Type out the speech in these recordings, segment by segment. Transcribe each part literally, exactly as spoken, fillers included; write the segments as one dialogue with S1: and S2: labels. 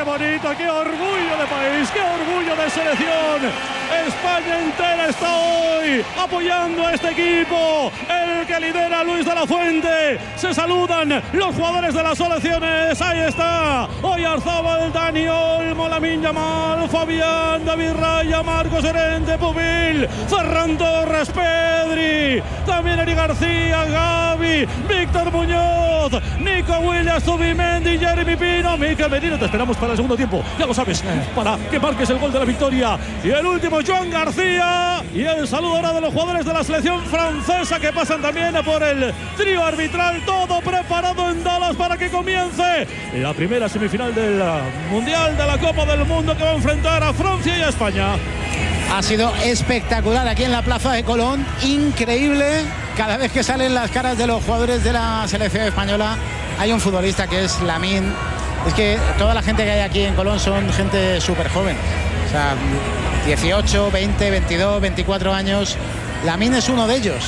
S1: bonito, qué orgullo de país, qué orgullo de selección. España entera está hoy apoyando a este equipo, el que lidera Luis de la Fuente. Se saludan los jugadores de las selecciones. Ahí está Oyarzabal, Dani Olmo, Lamine Yamal, Fabián, David Raya, Marcos Llorente, Pubil, Ferran Torres, Pedri, también Eric García, Gavi, Víctor Muñoz, Nico Williams, Zubimendi, Jeremy Pino, Mikel Merino. Te esperamos para el segundo tiempo, ya lo sabes, para que marques el gol de la victoria. Y el último, Joan García. Y el saludo ahora de los jugadores de la selección francesa que pasan también por el trío arbitral. Todo preparado en Dallas para que comience la primera semifinal del Mundial de la Copa del Mundo, que va a enfrentar a Francia y a España.
S2: Ha sido espectacular aquí en la Plaza de Colón, increíble. Cada vez que salen las caras de los jugadores de la selección española, hay un futbolista que es Lamine. Es que toda la gente que hay aquí en Colón son gente súper joven. O sea, dieciocho, veinte, veintidós, veinticuatro años. Lamine es uno de ellos.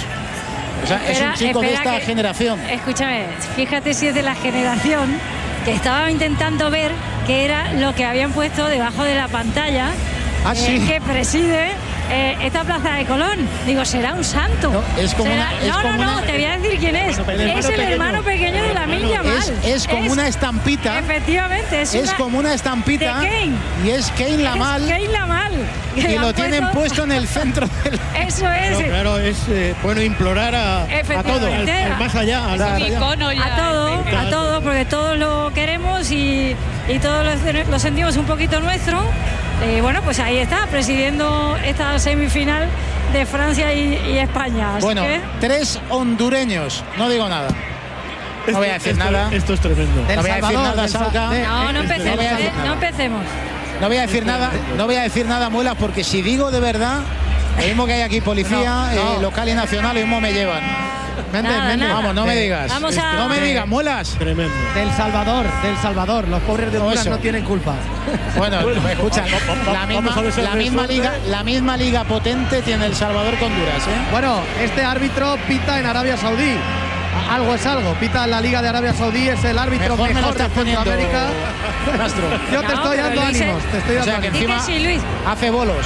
S2: O sea, espera, es un chico de esta
S3: que,
S2: generación.
S3: Escúchame, fíjate si es de la generación que estaba intentando ver qué era lo que habían puesto debajo de la pantalla.
S2: Ah,
S3: eh,
S2: sí.
S3: Que preside eh, esta Plaza de Colón. Digo, será un santo.
S2: No, es como
S3: ¿Será?
S2: una, es
S3: no,
S2: como
S3: no, no,
S2: una...
S3: te voy a decir quién es.
S2: Bueno,
S3: es el
S2: pequeño.
S3: hermano pequeño de Lamine Yamal.
S2: Es, es como es, una estampita.
S3: Efectivamente, es,
S2: es
S3: una,
S2: como una estampita.
S3: De Kane.
S2: Y es Kane Lamal.
S3: Es Kane Lamal.
S2: Y lo tienen puesto... puesto en el centro del...
S3: Eso es.
S4: No, claro, es eh, bueno implorar a, a todo, al, al más allá. Al,
S3: al icono ya, a todos, a todos, porque todos lo queremos y, y todos lo, lo sentimos un poquito nuestro. Eh, bueno, pues ahí está, presidiendo esta semifinal de Francia y, y España. Así
S2: bueno,
S3: que...
S2: tres hondureños, no digo nada. No voy a decir
S1: esto,
S2: nada.
S1: Esto es tremendo.
S2: No voy a decir nada, Salca.
S3: No, no empecemos, no, eh, no empecemos.
S2: No voy a decir nada, no voy a decir nada, Muelas, porque si digo de verdad, lo mismo que hay aquí policía, no, no. Eh, local y nacional, lo mismo me llevan.
S3: Méndez, nada, Méndez.
S2: Vamos, no me digas.
S3: Vamos a...
S2: No me digas, Muelas.
S4: Tremendo.
S5: Del Salvador, del Salvador. Los pobres de Honduras no, no tienen culpa.
S2: Bueno, escucha, la misma, la misma liga, la misma liga potente tiene El Salvador con Honduras, ¿eh?
S5: Bueno, este árbitro pita en Arabia Saudí. Algo es algo. Pita en la Liga de Arabia Saudí, es el árbitro mejor, mejor de Centroamérica.
S2: Castro.
S5: Yo te no, estoy dando ánimos. Te estoy
S2: o sea,
S5: dando
S2: que encima
S3: sí, Luis.
S2: hace bolos.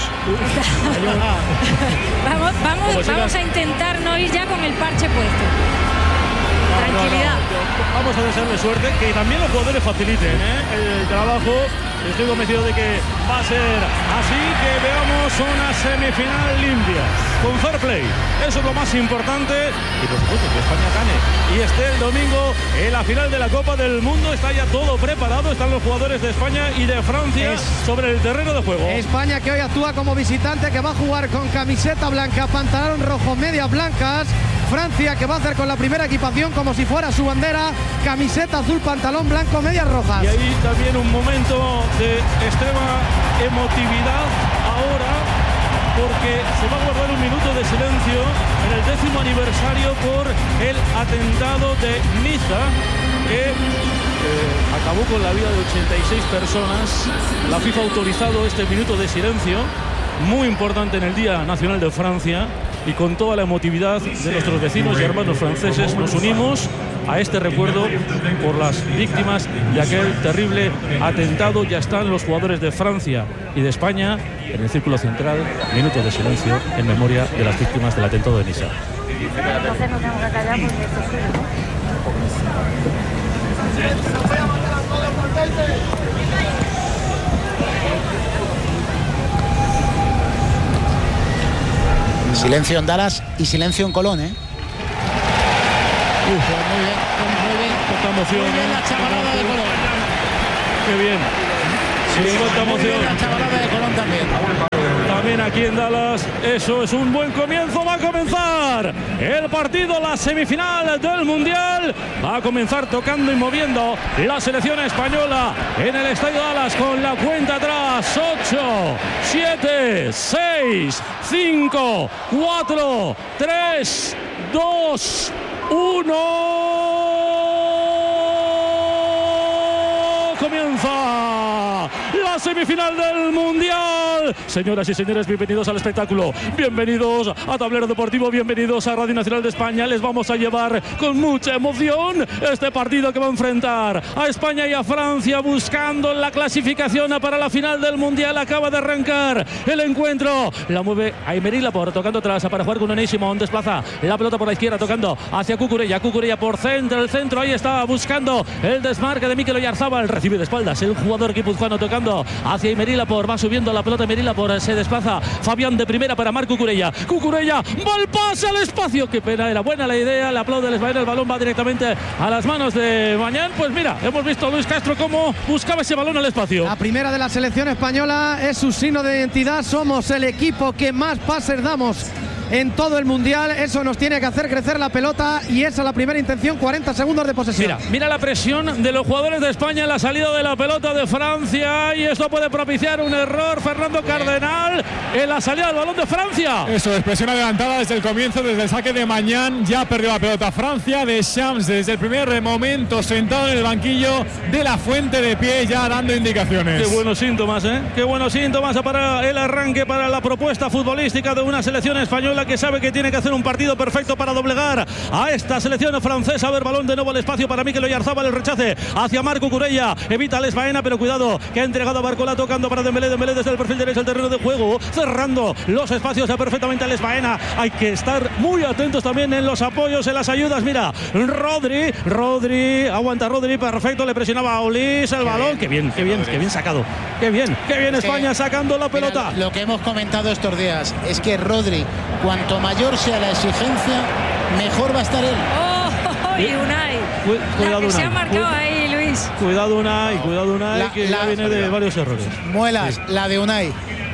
S3: vamos vamos, vamos a intentar no ir ya con el parche puesto. Tranquilidad.
S1: No, no, no. Vamos a desearle suerte, que también los jugadores faciliten ¿eh? el trabajo. Estoy convencido de que va a ser así, que veamos una semifinal limpia, con fair play. Eso es lo más importante. Y por supuesto que España gane y esté el domingo en la final de la Copa del Mundo. Está ya todo preparado, están los jugadores de España y de Francia es sobre el terreno de juego.
S5: España, que hoy actúa como visitante, que va a jugar con camiseta blanca, pantalón rojo, medias blancas. Francia, que va a hacer con la primera equipación como si fuera su bandera, camiseta azul, pantalón blanco, medias rojas.
S1: Y ahí también un momento de extrema emotividad ahora, porque se va a guardar un minuto de silencio en el décimo aniversario por el atentado de Niza, que eh, acabó con la vida de ochenta y seis personas. La FIFA ha autorizado este minuto de silencio, muy importante en el Día Nacional de Francia, y con toda la emotividad de nuestros vecinos y hermanos franceses nos unimos a este recuerdo por las víctimas de aquel terrible atentado. Ya están los jugadores de Francia y de España en el círculo central, minuto de silencio en memoria de las víctimas del atentado de Niza.
S2: Silencio en Dallas y silencio en Colón, ¿eh?
S1: Uf, muy bien, muy bien. Cuánta emoción.
S2: Muy bien la chavalada de Colón.
S1: Qué bien. Sí, cuánta emoción.
S2: La chavalada de Colón también.
S1: También aquí en Dallas. Eso es un buen comienzo. Va a comenzar el partido, la semifinal del Mundial. Va a comenzar tocando y moviendo la selección española en el Estadio Dallas con la cuenta atrás. ocho, siete, seis, cinco, cuatro, tres, dos, uno. Comienza España, la semifinal del Mundial. Señoras y señores, bienvenidos al espectáculo, bienvenidos a Tablero Deportivo, bienvenidos a Radio Nacional de España. Les vamos a llevar con mucha emoción este partido que va a enfrentar a España y a Francia, buscando la clasificación para la final del Mundial. Acaba de arrancar el encuentro, la mueve Aymeric Laporte, tocando atrás para jugar con Unai Simón, desplaza la pelota por la izquierda, tocando hacia Cucurella, Cucurella por centro, el centro, ahí está buscando el desmarque de Mikel Oyarzabal, recibe de espaldas el jugador guipuzcoano, tocando hacia Aymeric Laporte, va subiendo la pelota Aymeric Laporte, se desplaza Fabián de primera para Marc Cucurella, Cucurella, va el pase al espacio, qué pena, era buena la idea, le aplaude el España, el balón va directamente a las manos de Mañán. Pues mira, hemos visto a Luis Castro cómo buscaba ese balón al espacio.
S5: La primera de la selección española es su signo de identidad, somos el equipo que más pases damos en todo el Mundial, eso nos tiene que hacer crecer la pelota y esa es la primera intención, cuarenta segundos de posesión.
S1: Mira, mira la presión de los jugadores de España en la salida de la pelota de Francia y esto puede propiciar un error. Fernando Cardenal en la salida del balón de Francia.
S6: Eso es, presión adelantada desde el comienzo, desde el saque de Mañán, ya perdió la pelota Francia. Deschamps desde el primer momento sentado en el banquillo, de la Fuente de pie ya dando indicaciones.
S1: Qué buenos síntomas, ¿eh? Qué buenos síntomas para el arranque, para la propuesta futbolística de una selección española que sabe que tiene que hacer un partido perfecto para doblegar a esta selección francesa. A ver, balón de nuevo al espacio para Mikel Oyarzabal, el rechace hacia Marc Cucurella, evita a Baena, pero cuidado, que ha entregado a Barcola, tocando para Dembélé, Dembélé desde el perfil derecho del terreno de juego, cerrando los espacios perfectamente a Baena. Hay que estar muy atentos también en los apoyos, en las ayudas. Mira, Rodri, Rodri, aguanta Rodri, perfecto, le presionaba a Olis el balón, qué bien, qué bien, qué bien sacado, qué bien, qué bien España sacando la pelota.
S2: Mira, lo que hemos comentado estos días es que Rodri, cuanto mayor sea la exigencia, mejor va a estar él.
S3: Oh, oh, oh, y Unai.
S1: Cu cuidado,
S3: la que
S1: Unai.
S3: Se ha marcado ahí, Luis.
S1: Cuidado Unai, cuidado Unai, la, que la, ya viene de varios errores.
S2: Muelas, sí. La de Unai.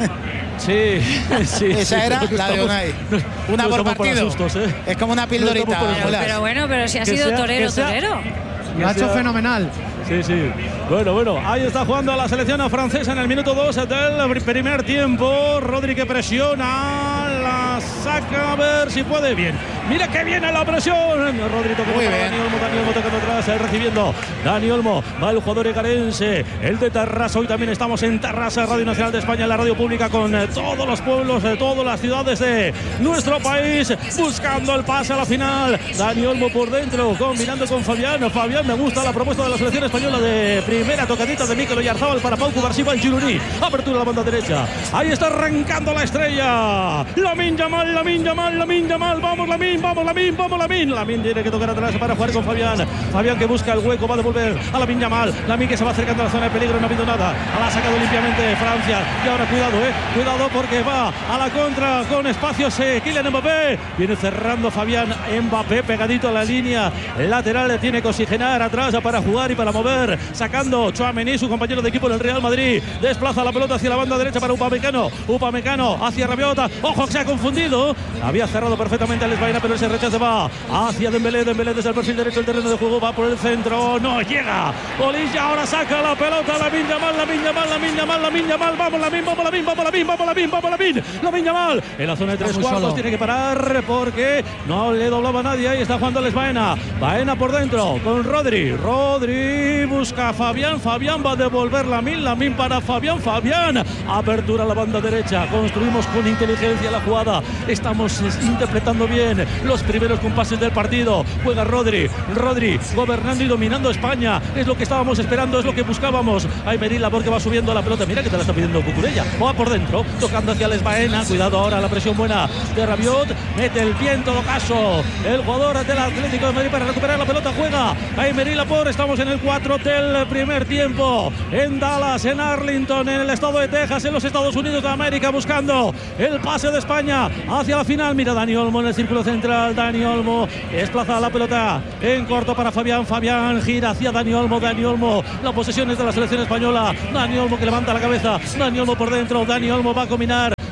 S1: Sí, sí.
S2: Esa
S1: sí,
S2: era
S1: no
S2: la de Unai. Una
S1: no
S2: por partido.
S1: Sustos, ¿eh?
S2: Es como una pildorita.
S3: No pero, pero bueno, pero si ha
S1: que
S3: sido
S1: sea,
S3: torero,
S1: sea,
S3: torero.
S5: Lo ha hecho sea, fenomenal.
S1: Sí, sí. Bueno, bueno, ahí está jugando a la selección francesa en el minuto dos del primer tiempo. Rodri que presiona, la saca a ver si puede. Bien. Mira que viene la presión. Rodri toca para Dani Olmo, Dani Olmo tocando atrás, ahí recibiendo. Dani Olmo, va el jugador egarense, el de Tarrasa. Hoy también estamos en Tarrasa, Radio Nacional de España, la radio pública con eh, todos los pueblos, de eh, todas las ciudades de nuestro país, buscando el pase a la final. Dani Olmo por dentro, combinando con Fabián. Fabián, me gusta la propuesta de la selección española de primera tocadita de Mikel Oyarzabal para Pau Cubarsí, el Gironí. Apertura a la banda derecha. Ahí está arrancando la estrella. Lamine Yamal, Lamine Yamal, Lamine Yamal. Vamos, Lamine, vamos, Lamine, vamos, Lamine. Lamine tiene que tocar atrás para jugar con Fabián. Fabián que busca el hueco, va a devolver a Lamine Yamal. Lamine que se va acercando a la zona de peligro, no ha habido nada. La ha sacado limpiamente Francia. Y ahora cuidado, eh. Cuidado porque va a la contra con espacios. Eh. Kylian Mbappé. Viene cerrando Fabián. Mbappé pegadito a la línea lateral. Tiene que oxigenar atrás para jugar y para mover. Sacando Tchouaméni, su compañero de equipo del Real Madrid. Desplaza la pelota hacia la banda derecha para Upamecano. Upamecano hacia Rabiot. Ojo que se ha confundido. Había cerrado perfectamente a Baena, pero ese rechace va hacia Dembélé. Dembélé desde el perfil derecho del terreno de juego. Va por el centro. No llega. Olilla ahora saca la pelota. Lamine Yamal, Lamine Yamal, Lamine Yamal, Lamine Yamal. Vamos, Lamine, vamos, Lamine, vamos, Lamine, vamos, Lamine, vamos, Lamine. Lamine Yamal en la zona de tres cuartos. Solo. Tiene que parar porque no le doblaba a nadie. Ahí está jugando Baena. Baena por dentro con Rodri. Rodri busca a Fabián. Fabián va a devolver Lamine. Lamine para Fabián. Fabián. Apertura a la banda derecha. Construimos con inteligencia la jugada. Estamos interpretando bien los primeros compases del partido. Juega Rodri. Rodri gobernando y dominando España. Es lo que estábamos esperando, es lo que buscábamos. Aymeric Laporte que va subiendo la pelota. Mira que te la está pidiendo Cucurella. Va por dentro, tocando hacia Baena. Cuidado ahora, la presión buena de Rabiot. Mete el pie en todo caso. El jugador del Atlético de Madrid para recuperar la pelota. Juega Aymeric Laporte. Estamos en el cuatro del primer tiempo. En Dallas, en Arlington, en el estado de Texas, en los Estados Unidos de América, buscando el pase de España hacia la final. Mira Dani Olmo en el círculo central. Dani Olmo desplaza la pelota en corto para Fabián. Fabián gira hacia Dani Olmo. Dani Olmo, la posesión es de la selección española. Dani Olmo que levanta la cabeza. Dani Olmo por dentro. Dani Olmo va a combinar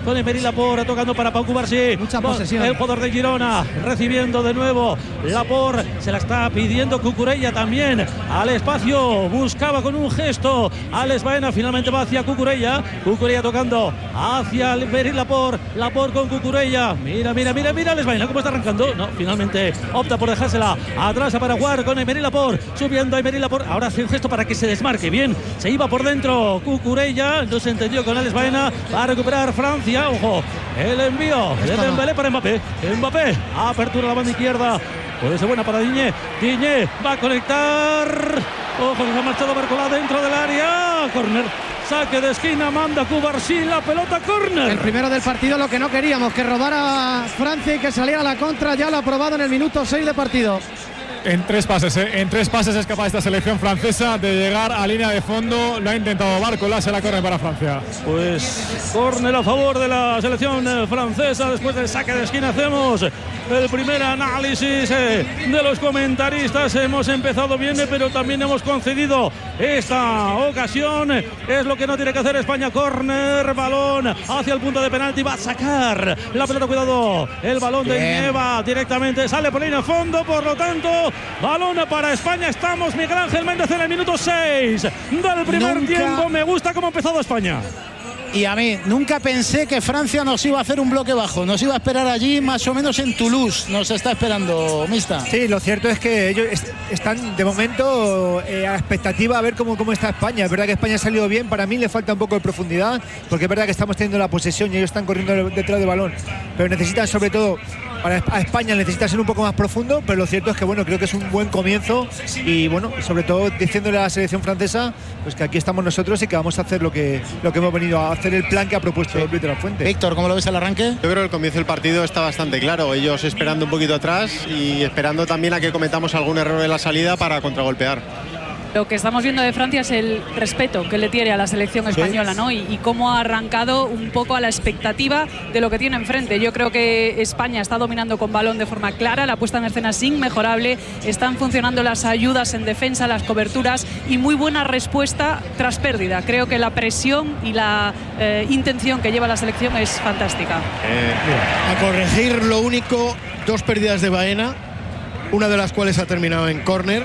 S1: con Emery Laporte tocando para Pau Cubarsí.
S5: Mucha posesión.
S1: El jugador de Girona recibiendo de nuevo. Laporte se la está pidiendo Cucurella también al espacio. Buscaba con un gesto Alex Baena. Finalmente va hacia Cucurella. Cucurella tocando hacia Emery Laporte. Laporte con Cucurella. Mira, mira, mira, mira Alex Baena cómo está arrancando. No, finalmente opta por dejársela atrás para jugar con Emery Laporte. Subiendo a Emery Laporte. Ahora hace un gesto para que se desmarque. Bien, se iba por dentro Cucurella. No se entendió con Alex Baena. Va a recuperar Francia. Ojo, el envío de Dembélé para Mbappé. Mbappé, apertura la banda izquierda. Puede ser buena para Diñé. Diñé va a conectar. Ojo, que se ha marchado Barcola dentro del área. Corner. Saque de esquina, manda Cubarsí, la pelota, córner.
S5: El primero del partido, lo que no queríamos, que robara Francia y que saliera a la contra. Ya lo ha aprobado en el minuto seis de partido.
S6: En tres pases, ¿eh? en tres pases es capaz esta selección francesa de llegar a línea de fondo. Lo ha intentado Barcola, se la corre para Francia.
S1: Pues córner a favor de la selección francesa. Después del saque de esquina hacemos el primer análisis de los comentaristas. Hemos empezado bien, pero también hemos concedido esta ocasión. Es lo que no tiene que hacer España. Córner, balón hacia el punto de penalti. Va a sacar la pelota, cuidado. El balón bien de Nieva directamente sale por línea de fondo. Por lo tanto, balón para España. Estamos Miguel Ángel Méndez en el minuto seis del primer
S2: Nunca...
S1: tiempo. Me gusta cómo ha empezado España.
S2: Y a mí, nunca pensé que Francia nos iba a hacer un bloque bajo. Nos iba a esperar allí, más o menos en Toulouse. Nos está esperando, Mista.
S7: Sí, lo cierto es que ellos est están de momento eh, a expectativa a ver cómo, cómo está España. Es verdad que España ha salido bien. Para mí le falta un poco de profundidad, porque es verdad que estamos teniendo la posesión y ellos están corriendo detrás del balón. Pero necesitan, sobre todo, para a España necesita ser un poco más profundo. Pero lo cierto es que, bueno, creo que es un buen comienzo. Y, bueno, sobre todo diciéndole a la selección francesa pues que aquí estamos nosotros y que vamos a hacer lo que, lo que hemos venido a hacer, el plan que ha propuesto Luis de la Fuente.
S2: Víctor, ¿cómo lo ves el arranque?
S8: Yo creo que el comienzo del partido está bastante claro. Ellos esperando un poquito atrás y esperando también a que cometamos algún error en la salida para contragolpear.
S9: Lo que estamos viendo de Francia es el respeto que le tiene a la selección española, ¿no? Y, y cómo ha arrancado un poco a la expectativa de lo que tiene enfrente. Yo creo que España está dominando con balón de forma clara, la puesta en escena es inmejorable, están funcionando las ayudas en defensa, las coberturas y muy buena respuesta tras pérdida. Creo que la presión y la eh, intención que lleva la selección es fantástica.
S4: Eh, a corregir lo único, dos pérdidas de Baena, una de las cuales ha terminado en córner.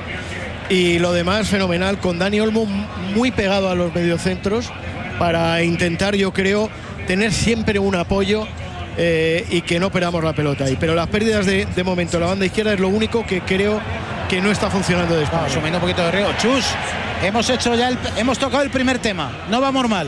S4: Y lo demás fenomenal, con Dani Olmo muy pegado a los mediocentros para intentar, yo creo, tener siempre un apoyo eh, y que no perdamos la pelota ahí. Pero las pérdidas de, de momento, la banda izquierda es lo único que creo que no está funcionando de España.
S2: Asumiendo un poquito de riesgo. Chus, hemos hecho ya el, hemos tocado el primer tema, no vamos mal.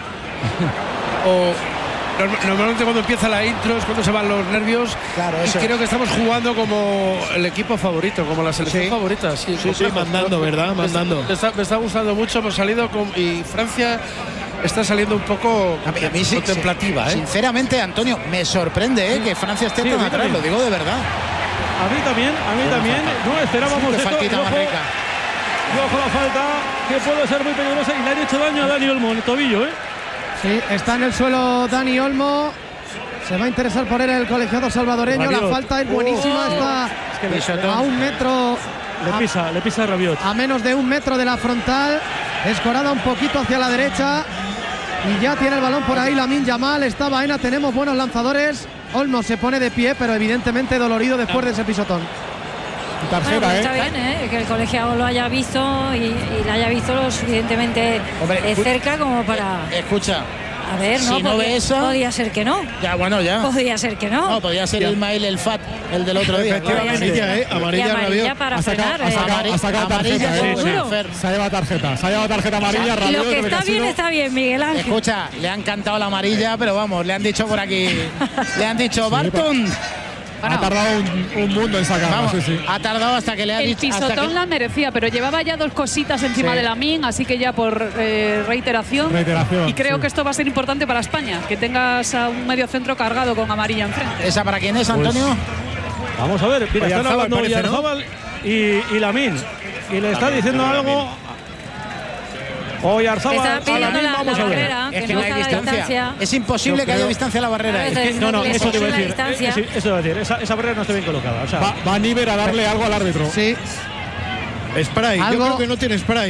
S10: o Normalmente cuando empieza la intro es cuando se van los nervios.
S2: Claro,
S10: y
S2: eso
S10: creo
S2: es.
S10: que estamos jugando como el equipo favorito, como la selección
S2: sí.
S10: favorita. Sí,
S4: sí, sí, mandando, ¿verdad? Mandando.
S10: Me está, me está gustando mucho, hemos salido con, y Francia está saliendo un poco
S2: a mí, a mí sí,
S10: contemplativa.
S2: Sí.
S10: ¿eh?
S2: Sinceramente, Antonio, me sorprende ¿eh? que Francia esté
S1: sí,
S2: tan atrás, lo digo de verdad.
S1: A mí también, a mí
S2: Buena
S1: también.
S2: falta.
S1: No esperábamos
S2: Qué
S1: esto.
S2: faltita más rica.
S1: Y ojo la falta, que puede ser muy peligrosa y le han hecho daño a Dani Olmo en el tobillo, ¿eh?
S5: Sí, está en el suelo Dani Olmo. Se va a interesar por él el colegiado salvadoreño.
S1: Rabiot.
S5: La falta es buenísima.
S1: Oh,
S5: está
S1: es que le,
S5: a un metro.
S1: Le pisa,
S5: a,
S1: le pisa Rabiot.
S5: A menos de un metro de la frontal. Escorada un poquito hacia la derecha. Y ya tiene el balón por ahí Lamine Yamal. Está Baena. Tenemos buenos lanzadores. Olmo se pone de pie, pero evidentemente dolorido después de ese pisotón.
S6: Tarjeta,
S3: bueno, pues
S6: ¿eh?
S3: está bien, ¿eh? Que el colegiado lo haya visto y, y la haya visto lo suficientemente
S2: Hombre,
S3: de cerca como para.
S2: Escucha.
S3: A ver, no,
S2: si no
S3: podía,
S2: ve esa,
S3: podía ser que no.
S2: Ya, bueno, ya.
S3: Podía ser que no.
S2: No, podía ser Ismael el Fat, el del otro día.
S4: Amarilla, ¿eh? Amarilla,
S3: y amarilla
S4: Rabiot.
S3: para
S6: Ha sacado,
S3: frenar.
S6: ha
S3: eh.
S6: sacado, ha sacado tarjeta,
S2: Amarilla,
S6: ¿eh?
S3: seguro.
S6: Sí. Se ha llevado tarjeta, se ha llevado tarjeta amarilla.
S3: Y
S6: Rabiot,
S3: lo que
S6: porque
S3: está
S6: ha
S3: bien,
S6: sido-
S3: está bien, Miguel Ángel.
S2: Escucha, le han cantado la amarilla, pero vamos, le han dicho por aquí, le han dicho Barton.
S6: Ha tardado un, un mundo en sacarla,
S2: Vamos,
S6: sí, sí.
S2: ha tardado hasta que le ha
S9: El
S2: dicho. hasta
S9: pisotón
S2: que-
S9: la merecía, pero llevaba ya dos cositas encima
S2: Sí.
S9: de Lamine, así que ya por eh, reiteración.
S6: Reiteración,
S9: Y creo
S6: sí.
S9: que esto va a ser importante para España, que tengas a un medio centro cargado con amarilla enfrente.
S2: ¿Esa para quién es, Antonio?
S1: Vamos a ver, mira, están
S4: Oyarzábal
S1: hablando
S4: parece, ¿no?
S1: Oyarzábal y, y Lamine. Y le está diciendo algo. Oyarzábal
S3: Está
S1: a
S3: pidiendo
S1: Lamine,
S3: la, la
S1: vamos a ver.
S3: barrera,
S2: Es
S3: que
S2: que
S3: no
S2: no hay
S3: está la
S2: distancia.
S3: distancia.
S2: Es imposible
S1: Yo
S2: que haya
S1: creo-
S2: distancia a la barrera.
S3: A
S2: Es
S3: veces
S2: que-
S1: No, no,
S3: Le
S1: eso te iba a
S3: la
S1: decir.
S3: distancia.
S1: Eh, sí, eso te iba a decir. Esa, esa barrera no está bien colocada. O sea,
S6: Va, va Níver a darle algo al árbitro.
S5: Sí.
S4: Spray, yo
S5: Algo-
S4: creo que no tiene spray.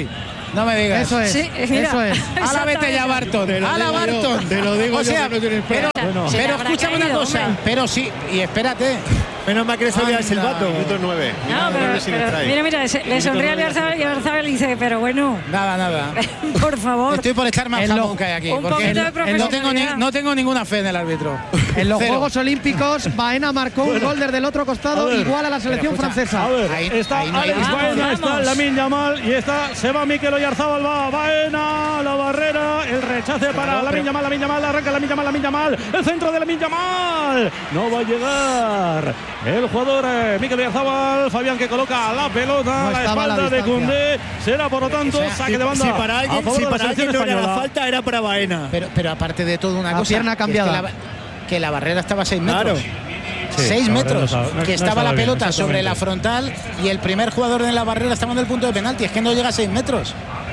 S2: No me digas.
S5: Eso es.
S3: Sí, mira.
S5: Eso es.
S2: A la vete ya, Barton.
S4: Te lo
S2: A la
S4: digo yo,
S2: Barton.
S4: te lo digo
S2: o
S4: yo,
S2: sea,
S4: que no tienes
S2: pero,
S3: Bueno.
S2: pero
S3: Se le habrá
S2: escúchame una
S3: caído,
S2: cosa.
S3: hombre.
S2: Pero sí, y espérate.
S7: Menos mal que le sabía el
S2: Anda.
S7: silbato.
S8: Minuto nueve.
S3: No, pero, pero mira, mira, se- le sonríe a Oyarzabal y Oyarzabal le dice, pero bueno,
S2: Nada, nada.
S3: por favor.
S2: Estoy por echarme al
S5: En lo-
S2: jamón que hay aquí.
S3: un
S2: Porque
S3: poquito de
S2: no, tengo ni,
S3: profesionalidad.
S2: no tengo ninguna fe en el árbitro.
S5: En los
S2: Cero.
S5: Juegos Olímpicos, Baena marcó un gol desde el otro costado,
S1: a ver,
S5: igual a la selección
S2: escucha,
S5: francesa.
S1: A ver,
S2: Ahí-
S1: está
S2: ahí no hay
S1: Alex
S2: nada.
S1: Baena, está
S3: Vamos.
S1: Lamine Yamal y está, se va Mikel Oyarzabal, va Baena, la barrera, el rechace para Lamine Yamal, Lamine Yamal, arranca Lamine Yamal, Lamine Yamal, el centro de Lamine Yamal, no va a llegar el jugador eh, Mikel Oyarzabal, Fabián que coloca la pelota
S5: No
S1: a la
S5: estaba a la
S1: espalda de
S5: distancia.
S1: Koundé, será por lo tanto
S2: O sea,
S1: saque de banda
S7: Si para
S1: a
S7: alguien,
S1: favor
S7: si
S1: de la
S7: para
S1: selección
S7: alguien no era la
S1: española.
S7: falta, era para Baena.
S2: Pero, pero aparte de todo, una
S5: La
S2: cosa.
S5: pierna
S2: que es
S5: cambiada.
S2: Que la, que la barrera estaba a seis
S7: Claro.
S2: metros.
S1: Sí,
S2: seis
S1: la
S2: metros.
S1: barrera no estaba- no-
S2: que
S1: no
S2: estaba
S1: estaba
S2: la
S1: bien,
S2: pelota sobre la
S1: exactamente.
S2: frontal y el primer jugador en la barrera estaba en el punto de penalti. Es que no llega a seis metros.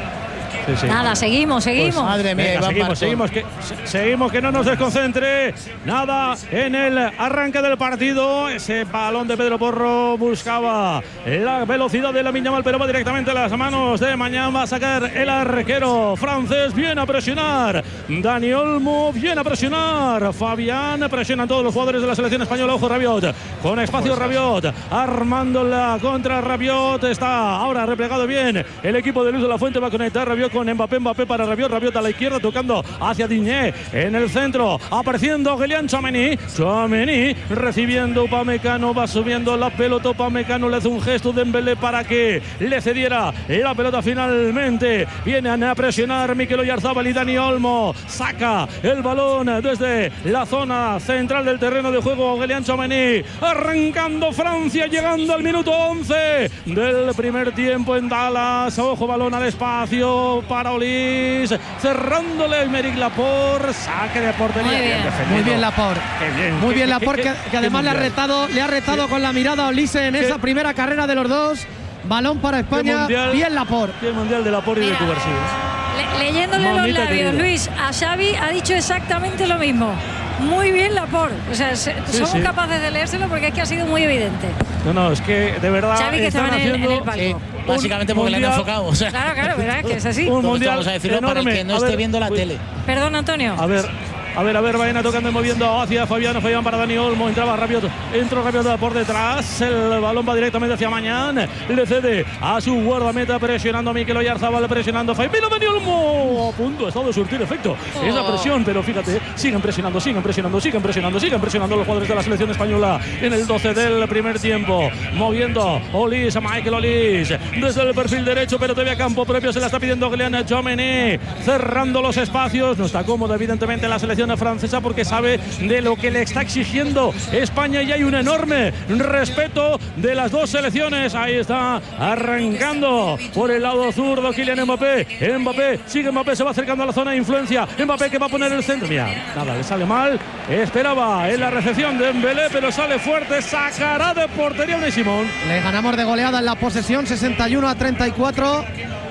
S1: Sí, sí.
S3: Nada, seguimos, seguimos.
S2: Pues, madre mía,
S1: Venga,
S2: Iván
S1: seguimos,
S2: Barton.
S1: seguimos que, se- seguimos que no nos desconcentre nada en el arranque del partido. Ese balón de Pedro Porro buscaba la velocidad de Lamine Yamal, pero va directamente a las manos de Mañán. Va a sacar el arquero francés. Viene a presionar Dani Olmo, viene a presionar Fabián. Presionan todos los jugadores de la selección española. Ojo, Rabiot, con espacio Rabiot, armándola contra Rabiot. Está ahora replegado bien el equipo de Luis de la Fuente. Va a conectar Rabiot con Mbappé, Mbappé para Rabiot, Rabiot a la izquierda tocando hacia Digne en el centro, apareciendo Kylian Tchouaméni, Tchouaméni recibiendo Upamecano, va subiendo la pelota, Upamecano le hace un gesto de Dembélé para que le cediera la pelota finalmente, vienen a presionar Mikel Oyarzabal y Dani Olmo, saca el balón desde la zona central del terreno de juego Kylian Tchouaméni, arrancando Francia, llegando al minuto once del primer tiempo en Dallas, ojo balón al espacio para Olís, cerrándole Aymeric Laporte, saque de portería.
S3: Muy bien.
S1: defendido.
S5: Muy bien Laporte.
S1: Qué bien,
S5: Muy
S1: qué-
S5: bien
S1: qué-
S5: Laporte,
S1: qué-
S5: que,
S1: qué
S5: que además le ha
S1: mundial.
S5: retado, le ha retado con la mirada a Olise en esa primera carrera de los dos. Balón para
S1: Qué
S5: España.
S1: mundial.
S5: Bien Laporte.
S1: Qué mundial de Laporte y de
S3: Mira.
S1: Cubarsí.
S3: Le- leyéndole los
S1: Mamita
S3: labios,
S1: querida.
S3: Luis, a Xavi ha dicho exactamente lo mismo. Muy bien Laporte. O sea, se-
S1: Sí,
S3: somos
S1: sí.
S3: capaces de leérselo porque es que ha sido muy evidente.
S1: No, no, es que de verdad
S3: Xavi que
S1: están
S3: estaba en el, en el
S1: haciendo
S3: palco.
S2: Sí, básicamente porque le han
S1: mundial-
S2: enfocado. O sea,
S3: Claro, claro, ¿verdad? Que es así.
S1: un
S2: todo esto
S1: mundial
S2: vamos a decirlo para el
S1: enorme.
S2: que no
S1: A
S2: esté
S1: ver,
S2: viendo la
S1: uy,
S2: tele.
S3: Perdón, Antonio.
S1: A ver, a ver, a ver, Baena tocando y moviendo hacia Fabián, Fabián para Dani Olmo, entraba Rabiot, entró Rabiot por detrás, el balón va directamente hacia Mañán, le cede a su guardameta, presionando a Mikel Oyarzabal, presionando a Fabián, ¡mira Dani Olmo! A punto, ha estado de surtir efecto esa
S3: Oh.
S1: presión, pero fíjate, siguen presionando, siguen presionando, siguen presionando, siguen presionando los jugadores de la selección española en el doce del primer tiempo, moviendo Olís a Michael Olís, desde el perfil derecho, pero todavía campo propio, se la está pidiendo Kylian Tchouaméni, cerrando los espacios, no está cómodo evidentemente la selección francesa porque sabe de lo que le está exigiendo España y hay un enorme respeto de las dos selecciones. Ahí está arrancando por el lado zurdo Kylian Mbappé, Mbappé, sigue Mbappé, se va acercando a la zona de influencia, Mbappé que va a poner el centro, mira, nada, le sale mal, esperaba en la recepción de Dembélé pero sale fuerte, sacará de portería Unai Simón.
S5: Le ganamos de goleada en la posesión, sesenta y uno a treinta y cuatro.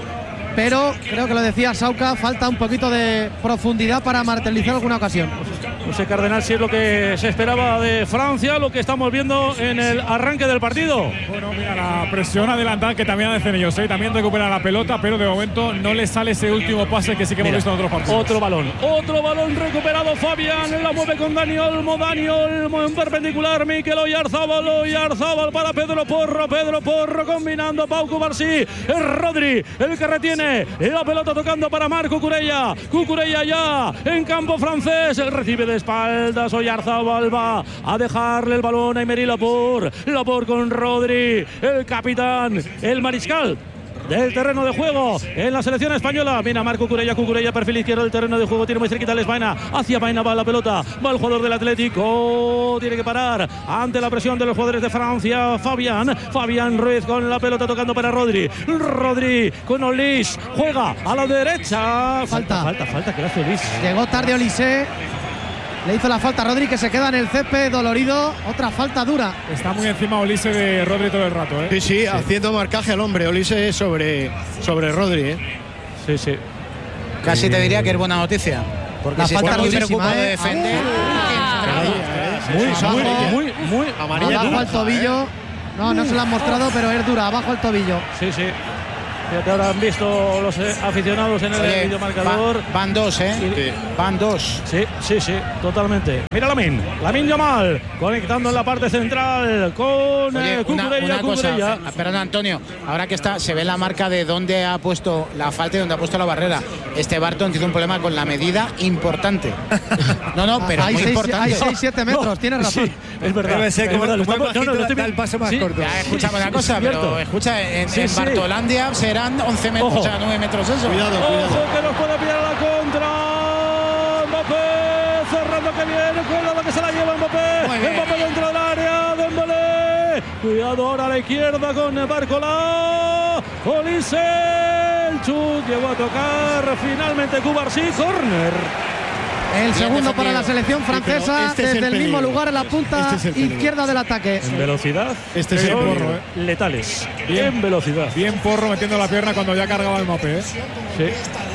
S5: Pero creo que lo decía Sauca, falta un poquito de profundidad para martirizar alguna ocasión.
S1: No sé, Cardenal, si es lo que se esperaba de Francia, lo que estamos viendo en el arranque del partido.
S6: Bueno, mira, la presión adelantada que también hacen ellos, ¿eh? También recupera la pelota, pero de momento no le sale ese último pase que sí que hemos
S1: Mira,
S6: visto en otros partidos.
S1: Otro balón, otro balón recuperado Fabián, la mueve con Dani Olmo, Dani Olmo en perpendicular, Mikel Oyarzabal, Oyarzabal para Pedro Porro, Pedro Porro combinando Pau Cubarsí, es Rodri el que retiene la pelota tocando para Marc Cucurella, Cucurella ya en campo francés, recibe de espaldas, Oyarzabal va a dejarle el balón a Aymeric Laporte, Laporte con Rodri, el capitán, el mariscal del terreno de juego en la selección española. Mira Marco Cucurella, Cucurella, perfil izquierdo del terreno de juego, tiene muy cerquita el Baena, hacia Baena va la pelota, va el jugador del Atlético, tiene que parar ante la presión de los jugadores de Francia, Fabián, Fabián Ruiz con la pelota tocando para Rodri, Rodri con Olís, juega a la derecha,
S5: Falta.
S1: falta, falta, que le hace Olís.
S5: Llegó tarde Olise. Le hizo la falta a Rodri, que se queda en el césped dolorido. Otra falta dura.
S6: Está muy encima Olise de Rodri todo el rato, ¿eh?
S4: Sí, sí, haciendo marcaje al hombre. Olise sobre, sobre Rodri, ¿eh?
S1: Sí, sí.
S2: Casi te diría que es buena noticia. Porque
S5: La
S2: si
S5: falta
S2: está muy
S5: rudísima,
S2: preocupado de
S5: ¿eh?
S2: defender.
S1: Muy,
S5: Abajo.
S1: muy, muy, muy
S4: Amarilla
S5: Abajo
S4: dura,
S5: al tobillo. No, no se la han mostrado, pero es dura. Abajo al tobillo.
S1: Sí, sí. Fíjate, ahora han visto los eh, aficionados en el
S2: Oye,
S1: videomarcador.
S2: Va, van dos, ¿eh?
S1: Sí.
S2: Van dos.
S1: Sí, sí, sí, totalmente. Mira Lamine, Lamine Yamal, conectando en la parte central con
S2: Oye,
S1: eh,
S2: una,
S1: Cucurella,
S2: una cosa,
S1: Cucurella.
S2: perdón Antonio, ahora que está, se ve la marca de dónde ha puesto la falta y dónde ha puesto la barrera. Este Barton tiene un problema con la medida importante. No, no, pero
S5: hay
S2: muy
S5: seis,
S2: importante.
S5: Hay seis siete metros,
S1: No,
S5: tienes razón.
S1: Sí, es verdad.
S7: Debe ser
S1: es
S7: como-
S1: verdad, lo
S7: como
S1: estamos- no, no, lo estoy
S7: da el paso más
S1: sí.
S7: corto.
S2: Ya, escúchame una cosa,
S1: Es cierto.
S2: pero escucha, en,
S1: Sí,
S2: en
S1: sí.
S2: Bartolandia serán once metros,
S1: Ojo.
S2: o sea, nueve metros eso.
S8: Cuidado, cuidado.
S1: Ojo que nos puede pillar a la contra. Mbappé cerrando que viene. Cuidado que se la lleva Mbappé.
S2: Muy bien.
S1: Mbappé dentro del área. Dembélé. Cuidado ahora a la izquierda con Barcola. Olise. El chut llegó a tocar. Finalmente Cubarsí. Córner.
S5: El
S2: Bien
S5: segundo
S2: defendido.
S5: para la selección
S4: Sí, pero
S5: francesa,
S4: este es el
S5: desde el mismo
S4: peligro.
S5: lugar en la punta
S4: Este es el peligro.
S5: izquierda del ataque.
S1: En velocidad.
S4: Este es el
S1: son
S4: porro,
S6: ¿eh?
S1: letales.
S6: Bien.
S1: En velocidad.
S6: Bien Porro metiendo la pierna cuando ya cargaba el Mbappé. ¿eh?
S1: Sí.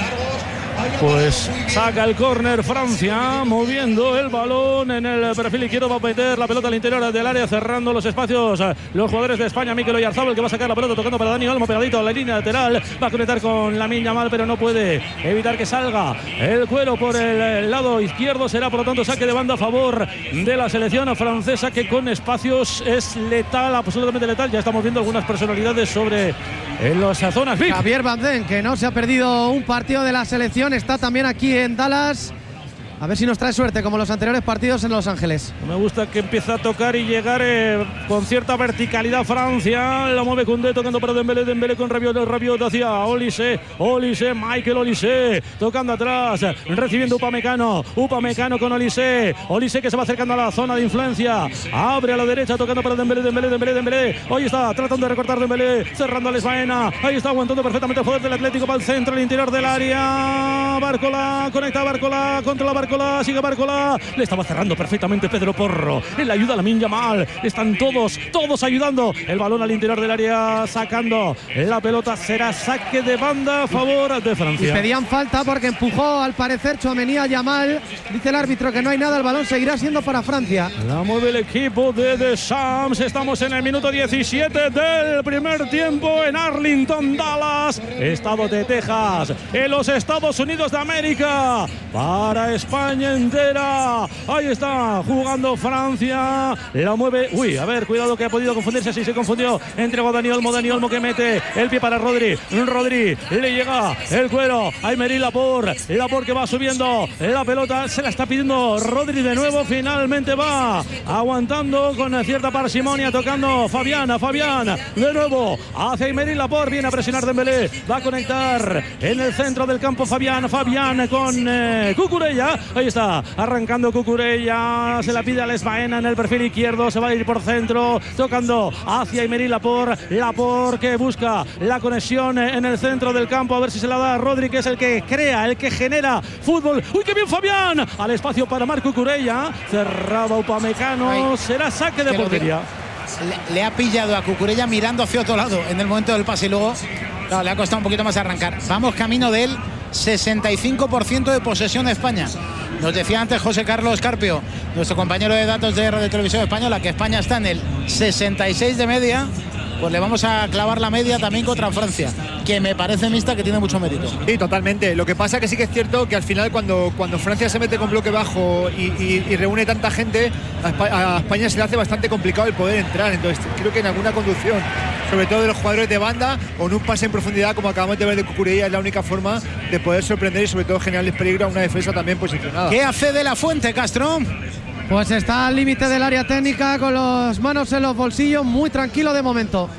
S1: Pues saca el córner Francia, moviendo el balón en el perfil izquierdo. Va a meter la pelota al interior del área, cerrando los espacios. Los jugadores de España, Mikel Oyarzabal, que va a sacar la pelota tocando para Dani Olmo, pegadito a la línea lateral. Va a conectar con Lamine Yamal, pero no puede evitar que salga el cuero por el lado izquierdo. Será, por lo tanto, saque de banda a favor de la selección francesa, que con espacios es letal, absolutamente letal. Ya estamos viendo algunas personalidades sobre en las zonas. Vic.
S5: Javier Bardem, que no se ha perdido un partido de la selección, está también aquí en Dallas. A ver si nos trae suerte, como los anteriores partidos en Los Ángeles.
S1: Me gusta que empieza a tocar y llegar eh, con cierta verticalidad Francia. La mueve Koundé, tocando para Dembélé. Dembélé con Rabiot, Rabiot hacia Olise. Olise, Michael Olise. Tocando atrás, recibiendo Upamecano. Upamecano con Olise. Olise que se va acercando a la zona de influencia. Abre a la derecha, tocando para Dembélé, Dembélé, Dembélé, Dembélé. Hoy está tratando de recortar Dembélé. Cerrando a Lesbaena. Ahí está aguantando perfectamente el poder del Atlético para el centro, al interior del área. Barcola, conecta Barcola contra la Barcola. Sigue Barcola. Le estaba cerrando perfectamente Pedro Porro. En la ayuda a Lamine Yamal. Están todos, todos ayudando. El balón al interior del área, sacando la pelota. Será saque de banda a favor de
S5: Y
S1: Francia.
S5: pedían falta porque empujó al parecer Tchouaméni a Yamal. Dice el árbitro que no hay nada, el balón seguirá siendo para Francia.
S1: La mueve el equipo de Deschamps. Estamos en el minuto diecisiete del primer tiempo en Arlington, Dallas, estado de Texas, en los Estados Unidos de América. Para España entera. Ahí está jugando Francia. La mueve. Uy, a ver, cuidado que ha podido confundirse. Sí, se confundió. Entregó Dani Olmo. Dani Olmo que mete el pie para Rodri. Rodri le llega el cuero. Aymeric Laporte. Laporte que va subiendo la pelota. Se la está pidiendo Rodri de nuevo. Finalmente va aguantando con cierta parsimonia. Tocando Fabián. Fabián de nuevo hacia Aymeric Laporte. Viene a presionar Dembélé. Va a conectar en el centro del campo Fabián. Fabián con eh, Cucurella. Ahí está, arrancando Cucurella, se la pide a Lesbaena en el perfil izquierdo, se va a ir por centro, tocando hacia Aymeric Laporte. Laporte que busca la conexión en el centro del campo, a ver si se la da a Rodri, que es el que crea, el que genera fútbol. ¡Uy, qué bien Fabián! Al espacio para Marc Cucurella, cerraba Upamecano. Ay, será saque de portería.
S2: Le, le ha pillado a Cucurella mirando hacia otro lado en el momento del pase y luego no, le ha costado un poquito más arrancar. Vamos camino del sesenta y cinco por ciento de posesión de España. Nos decía antes José Carlos Carpio, nuestro compañero de datos de Radio Televisión Española, que España está en el sesenta y seis de media. Pues le vamos a clavar la media también contra Francia, que me parece mixta, que tiene mucho mérito.
S7: Sí, totalmente. Lo que pasa que sí que es cierto que al final cuando, cuando Francia se mete con bloque bajo y, y, y reúne tanta gente, a España, a España se le hace bastante complicado el poder entrar. Entonces creo que en alguna conducción, sobre todo de los jugadores de banda, o en un pase en profundidad como acabamos de ver de Cucurella, es la única forma de poder sorprender y sobre todo generarles peligro a una defensa también posicionada.
S2: ¿Qué hace de la Fuente, Castro?
S5: Pues está al límite del área técnica, con las manos en los bolsillos, muy tranquilo de momento.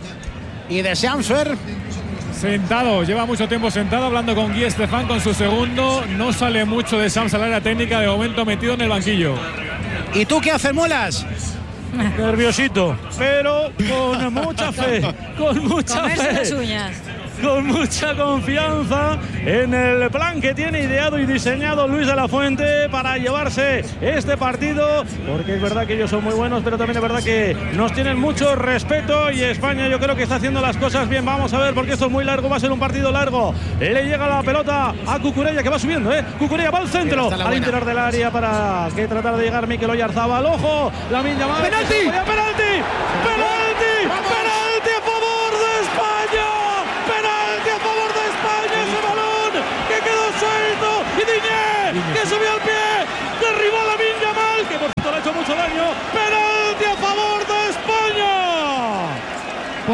S2: Y de Samsfer.
S6: Sentado, lleva mucho tiempo sentado hablando con Guy Estefan con su segundo. No sale mucho de Sams al área técnica, de momento metido en el banquillo.
S2: ¿Y tú qué haces, Muelas?
S1: Nerviosito, pero con mucha fe, con mucha
S3: Comerse
S1: fe.
S3: las uñas.
S1: Con mucha confianza en el plan que tiene ideado y diseñado Luis de la Fuente para llevarse este partido, porque es verdad que ellos son muy buenos, pero también es verdad que nos tienen mucho respeto y España yo creo que está haciendo las cosas bien. Vamos a ver, porque esto es muy largo, va a ser un partido largo. Le llega la pelota a Cucurella, que va subiendo, ¿eh? Cucurella va al centro, al interior del área para que tratara de llegar Mikel Oyarzabal. ¡Ojo! Lamine Yamal.
S5: ¡Penalti!
S1: ¡Penalti! ¡Penalti! ¡Penalti a favor de España! ¡Penalti a favor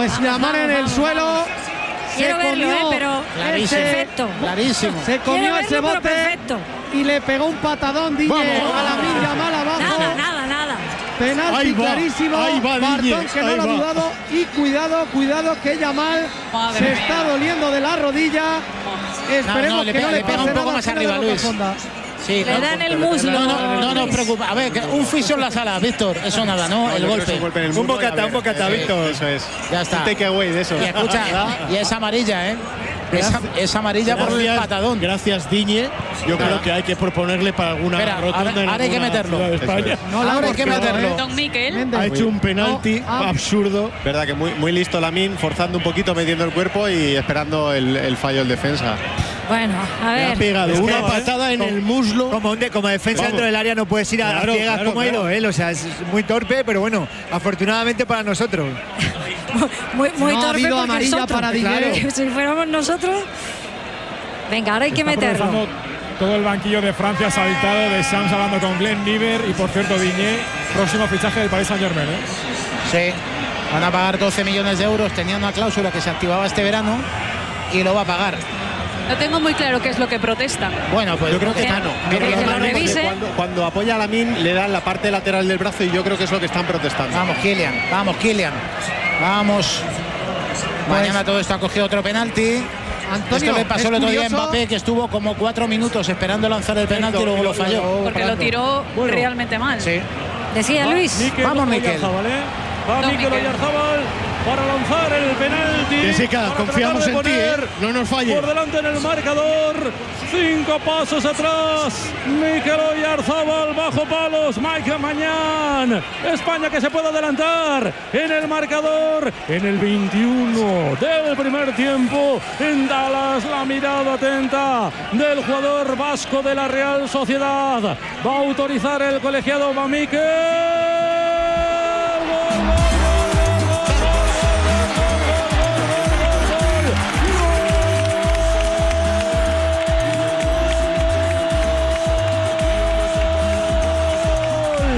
S5: Pues Yamal en el suelo.
S3: Quiero
S5: se
S3: verlo,
S5: comió
S3: eh, pero
S2: Clarísimo.
S3: perfecto.
S2: Clarísimo.
S5: Se comió
S3: Quiero
S5: ese
S3: verlo, pero
S5: bote
S3: perfecto.
S5: y le pegó un patadón Diñe a Lamine Yamal abajo.
S3: Nada, nada, nada.
S5: Penalti
S1: Ahí va,
S5: clarísimo.
S1: ahí va
S5: Bartón
S1: Diñe,
S5: que no
S1: ahí
S5: lo ha
S1: va.
S5: dudado. Y cuidado, cuidado que Yamal
S9: Madre
S5: se
S9: mía.
S5: está doliendo de la rodilla. Esperemos
S2: No, no, le
S5: que
S2: pega-
S5: no le
S2: le pega
S5: pase
S2: un poco
S5: nada,
S2: más
S5: que no
S2: arriba,
S5: le boca
S2: Luis.
S5: fonda.
S2: Sí,
S3: Le dan el muslo.
S2: No, no, no nos
S3: Luis.
S2: preocupa. A ver, que un fisio en la sala, Víctor. Eso nada, ¿no?
S8: No,
S2: El
S8: yo creo que
S2: golpe.
S8: es un golpe en el
S7: Un
S8: muslo y a
S7: bocata,
S8: ver,
S7: un bocata,
S8: eh,
S7: Víctor.
S8: Eso es.
S2: Ya está.
S8: Un takeaway de eso.
S2: Y escucha, y es amarilla, ¿eh? Es, es amarilla por el
S1: Gracias,
S2: patadón.
S1: Gracias, Diñe. Yo creo que hay que proponerle para alguna
S2: Espera,
S1: rotonda
S2: ahora-
S1: en
S2: ahora hay que
S1: alguna
S2: meterlo.
S1: ciudad de
S8: Eso
S1: España.
S8: es.
S5: No la
S2: Ahora hay
S5: hemos
S2: que
S5: pegado,
S2: meterlo.
S5: ¿eh?
S9: Don Miquel.
S5: Méndez.
S1: Ha hecho un penalti
S5: No, ah.
S1: absurdo.
S8: Verdad que muy, muy listo Lamine, forzando un poquito, metiendo el cuerpo y esperando el, el fallo del defensa.
S3: Bueno, a
S1: Le ha
S3: ver.
S1: pegado
S8: Es que,
S1: una
S8: ¿eh?
S1: patada en el muslo.
S7: Como, un de- como defensa
S1: Vamos.
S7: dentro del área no puedes ir a
S1: Claro,
S7: ciegas
S1: claro,
S7: como ha ido
S1: claro.
S7: él. O sea, es muy torpe, pero bueno, afortunadamente para nosotros.
S3: Muy, muy
S5: No ha
S3: torpe
S5: habido
S3: porque
S5: amarilla
S3: nosotros.
S5: para Diñe.
S3: Claro. Si fuéramos nosotros. Venga, ahora hay que
S6: Está
S3: meterlo.
S6: aprovechando todo el banquillo de Francia saltado, de Shams hablando con Glenn Niver y por cierto Diñé, próximo fichaje del Paris Saint-Germain. ¿eh?
S2: Sí. Van a pagar doce millones de euros. Tenía una cláusula que se activaba este verano y lo va a pagar.
S9: No tengo muy claro qué es lo que protestan.
S2: Bueno, pues
S8: Yo creo que
S3: Que-
S8: Tano.
S3: que-
S8: Yo creo
S3: que lo
S8: Tano, porque
S3: revise.
S8: Cuando, cuando apoya a Lamine le dan la parte lateral del brazo y yo creo que es lo que están protestando.
S2: Vamos, Kylian. Vamos, Kylian. Vamos. Mañana todo esto ha cogido otro penalti.
S5: Antonio,
S2: Esto le pasó
S5: es
S2: el otro día a
S5: curioso-
S2: Mbappé, que estuvo como cuatro minutos esperando lanzar el penalti y luego lo falló.
S9: Porque lo tiró
S1: Bueno.
S9: realmente mal.
S2: Sí.
S3: Decía Luis.
S1: Mikel
S2: Vamos, Mikel.
S1: Oyarzábal, ¿eh? Va
S9: No,
S1: Mikel
S9: Mikel.
S1: Oyarzábal para lanzar el penalti.
S4: Jessica,
S1: para
S4: confiamos
S1: tratar de
S4: en ti, ¿eh?
S1: poner
S4: No nos falles.
S1: Por delante en el marcador. Cinco pasos atrás. Mikel Oyarzábal bajo palos. Michael Mañán. España que se puede adelantar en el marcador. En el veintiuno del primer tiempo. En Dallas, la mirada atenta del jugador vasco de la Real Sociedad. Va a autorizar el colegiado Va Mikel.